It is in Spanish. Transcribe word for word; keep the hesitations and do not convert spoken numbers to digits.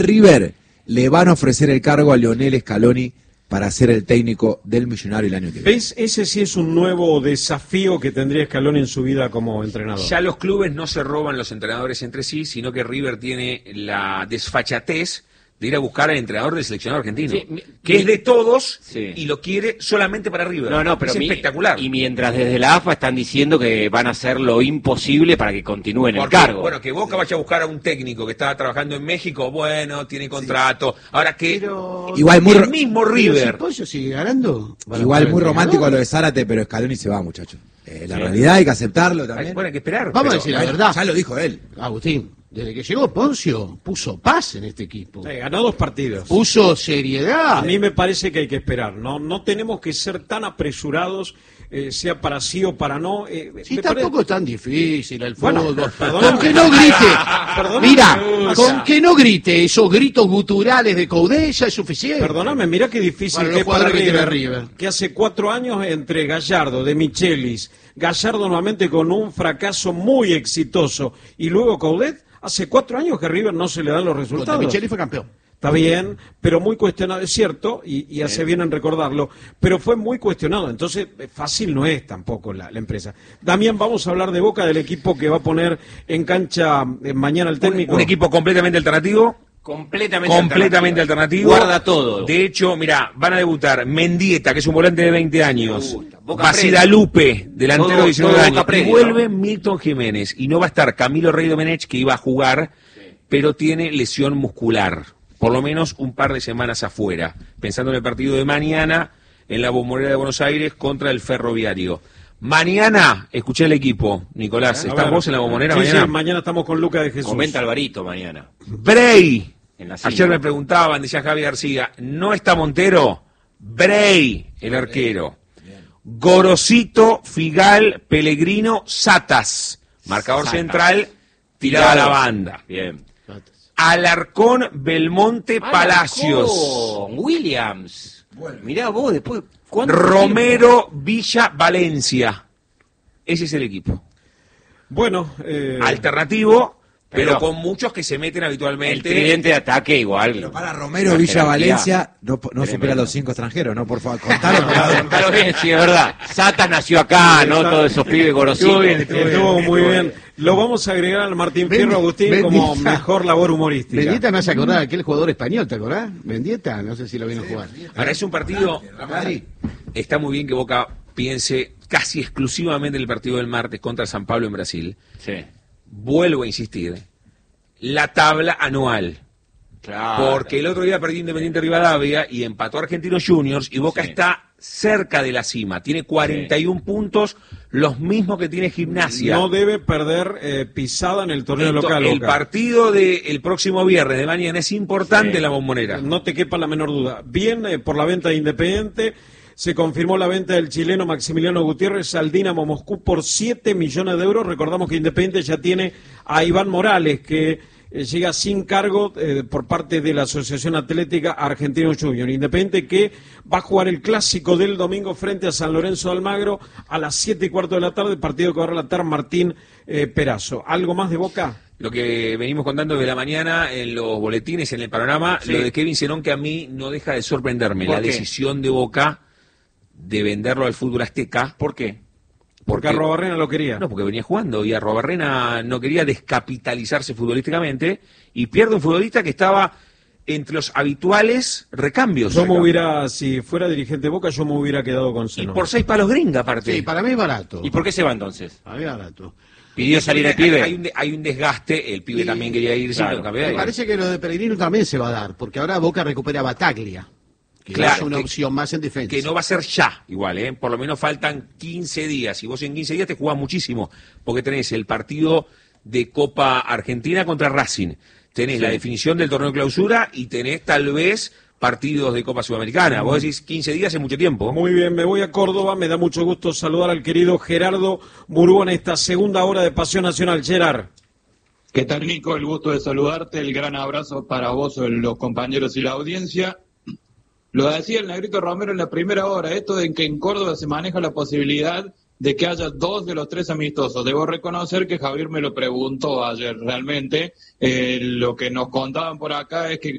River le van a ofrecer el cargo a Lionel Scaloni para ser el técnico del Millonario el año que viene. ¿Ves? Ese sí es un nuevo desafío que tendría Scaloni en su vida como entrenador. Ya los clubes no se roban los entrenadores entre sí, sino que River tiene la desfachatez de ir a buscar al entrenador del seleccionado argentino, sí, mi, que mi, es de todos, sí, y lo quiere solamente para River. No, no, pero es mi, espectacular. Y mientras desde la A F A están diciendo que van a hacer lo imposible para que continúe en Porque, el cargo. Bueno, que Boca vaya a buscar a un técnico que estaba trabajando en México, bueno, tiene contrato. Sí. Ahora que pero, igual muy, el mismo River. Pero si Pollo sigue ganando. Igual muy romántico lo de Zárate, pero Scaloni se va, muchachos. Eh, la sí. realidad hay que aceptarlo también. Bueno, hay que esperar. Vamos pero, a decir la verdad. Ya lo dijo él. Agustín. Desde que llegó Poncio, puso paz en este equipo. Sí, ganó dos partidos. Puso seriedad. A mí me parece que hay que esperar. No, no tenemos que ser tan apresurados, eh, sea para sí o para no. Eh, sí, tampoco parece... es tan difícil el fútbol. Bueno, con que no grite. Mira, con que no grite esos gritos guturales de Coudet ya es suficiente. Perdóname, mira qué difícil para que es para River, River. Que hace cuatro años entre Gallardo, De Michelis, Gallardo nuevamente con un fracaso muy exitoso y luego Coudet. Hace cuatro años que a River no se le dan los resultados. Micheli fue campeón. Está bien, pero muy cuestionado, es cierto, y, y hace bien en recordarlo, pero fue muy cuestionado, entonces fácil no es tampoco la, la empresa. Damián, vamos a hablar de Boca, del equipo que va a poner en cancha eh, mañana el técnico. Un, un equipo completamente alternativo. Completamente, completamente alternativo. Guarda todo. De hecho, mira, van a debutar Mendieta, que es un volante de veinte años. Basidalupe, delantero todo, de diecinueve años. Y vuelve Milton Jiménez. Y no va a estar Camilo Rey Domenech, que iba a jugar, sí, pero tiene lesión muscular. Por lo menos un par de semanas afuera. Pensando en el partido de mañana, en la Bombonera de Buenos Aires contra el Ferroviario. Mañana, escuché el equipo, Nicolás, ¿estás ver, vos en la Bombonera sí, mañana? Sí, mañana estamos con Luca de Jesús. Comenta Alvarito mañana. Bray. Ayer me preguntaban, decía Javi García, ¿no está Montero? Bray, el arquero. Gorosito, Figal, Pellegrino, Satas. Marcador Satas. Central, tirada a la banda. Bien. Alarcón, Belmonte, Alarcón. Palacios. Williams. Bueno. Mirá vos, después... Romero, tiempo? Villa, Valencia. Ese es el equipo. Bueno, eh... alternativo... Pero, pero con muchos que se meten habitualmente. El tridente de ataque igual. Pero para Romero, Villa, Valencia, no, no supera los cinco extranjeros, ¿no? Por favor, contalo. Contalo bien, sí, es verdad. Satas nació acá, ¿no? Todos esos pibes gorositos. Estuvo bien, estuvo, estuvo muy bien. Lo vamos a agregar al Martín Fierro, Agustín, Mendieta, como mejor labor humorística. Mendieta me hace acordar a aquel jugador español, ¿te acordás? Mendieta, no sé si lo vino a jugar. Ahora es un partido... Está muy bien que Boca piense casi exclusivamente en el partido del martes contra San Pablo en Brasil. Sí. Vuelvo a insistir, la tabla anual. Claro. Porque el otro día perdió Independiente Rivadavia y empató Argentinos Juniors y Boca sí. está cerca de la cima. Tiene cuarenta y uno sí. puntos, los mismos que tiene Gimnasia. No debe perder eh, pisada en el torneo el, local. El Boca. partido del próximo viernes de mañana es importante sí. en la Bombonera. No te quepa la menor duda. Bien eh, por la venta de Independiente. Se confirmó la venta del chileno Maximiliano Gutiérrez al Dinamo Moscú por siete millones de euros. Recordamos que Independiente ya tiene a Iván Morales, que eh, llega sin cargo eh, por parte de la Asociación Atlética Argentinos Juniors. Independiente que va a jugar el clásico del domingo frente a San Lorenzo de Almagro a las siete y cuarto de la tarde, partido que va a relatar Martín eh, Perazo. ¿Algo más de Boca? Lo que venimos contando de la mañana en los boletines, en el panorama, sí. lo de Kevin Zenón, que a mí no deja de sorprenderme. La qué? decisión de Boca de venderlo al fútbol azteca. ¿Por qué? Porque, porque Arrobarrena lo quería. No, porque venía jugando y Arrobarrena no quería descapitalizarse futbolísticamente y pierde un futbolista que estaba entre los habituales recambios. Yo me hubiera, si fuera dirigente de Boca, yo me hubiera quedado con Zenón. Y por seis palos gringa, aparte. Sí, para mí es barato. ¿Y por qué se va entonces? A mí es barato. Pidió salir el pibe. Hay, hay, un, hay un desgaste, el pibe y, también quería irse. Claro, me parece que lo de Pellegrino también se va a dar, porque ahora Boca recupera a Bataglia. Que claro, es una que, opción más en defensa. Que no va a ser ya, igual, ¿eh? Por lo menos faltan quince días. Y vos en quince días te jugás muchísimo. Porque tenés el partido de Copa Argentina contra Racing. Tenés sí. la definición del torneo de clausura y tenés tal vez partidos de Copa Sudamericana. Vos decís quince días es mucho tiempo. Muy bien, me voy a Córdoba. Me da mucho gusto saludar al querido Gerardo Murúa en esta segunda hora de Pasión Nacional. Gerard. ¿Qué tal, Nico? El gusto de saludarte. El gran abrazo para vos, los compañeros y la audiencia. Lo decía el Negrito Romero en la primera hora, esto de que en Córdoba se maneja la posibilidad de que haya dos de los tres amistosos. Debo reconocer que Javier me lo preguntó ayer realmente. Eh, lo que nos contaban por acá es que